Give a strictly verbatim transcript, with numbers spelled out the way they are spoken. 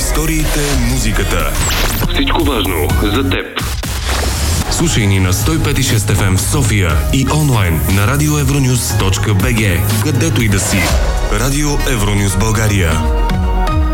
Историите, музиката. Всичко важно за теб. Слушай ни на сто и пет и шест еф ем в София и онлайн на радио евронюс точка би джи, където и да си. Радио Евронюс България.